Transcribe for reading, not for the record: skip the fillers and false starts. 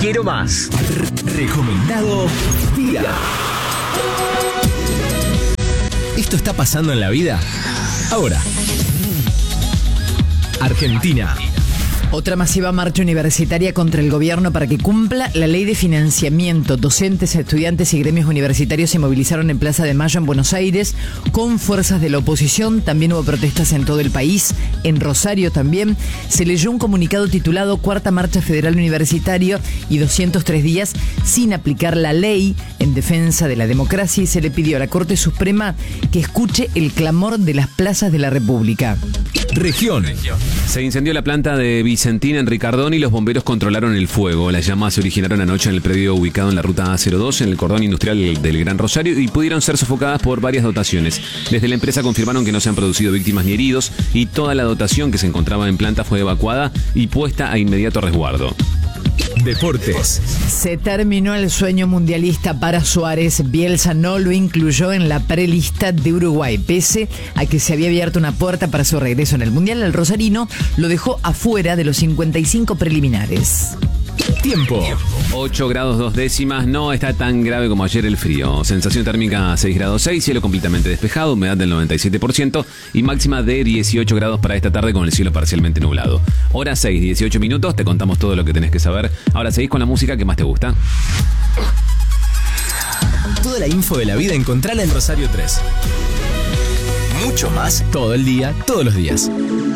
Quiero más. Recomendado día. ¿Esto está pasando en la vida? Ahora. Argentina. Otra masiva marcha universitaria contra el gobierno para que cumpla la ley de financiamiento. Docentes, estudiantes y gremios universitarios se movilizaron en Plaza de Mayo en Buenos Aires con fuerzas de la oposición. También hubo protestas en todo el país. En Rosario también se leyó un comunicado titulado Cuarta Marcha Federal Universitario y 203 días sin aplicar la ley en defensa de la democracia, y se le pidió a la Corte Suprema que escuche el clamor de las plazas de la República. Región. Se incendió la planta de Vicentina en Ricardón y los bomberos controlaron el fuego. Las llamas se originaron anoche en el predio ubicado en la ruta A02, en el cordón industrial del Gran Rosario, y pudieron ser sofocadas por varias dotaciones. Desde la empresa confirmaron que no se han producido víctimas ni heridos, y toda la dotación que se encontraba en planta fue evacuada y puesta a inmediato resguardo. Deportes. Se terminó el sueño mundialista para Suárez. Bielsa no lo incluyó en la prelista de Uruguay. Pese a que se había abierto una puerta para su regreso en el Mundial, el rosarino lo dejó afuera de los 55 preliminares. Tiempo. 8 grados 2 décimas, no está tan grave como ayer el frío. Sensación térmica 6 grados 6, cielo completamente despejado, humedad del 97% y máxima de 18 grados para esta tarde con el cielo parcialmente nublado. Hora 6, 18 minutos, te contamos todo lo que tenés que saber. Ahora seguís con la música que más te gusta. Toda la info de la vida encontrala en Rosario 3. Mucho más todo el día, todos los días.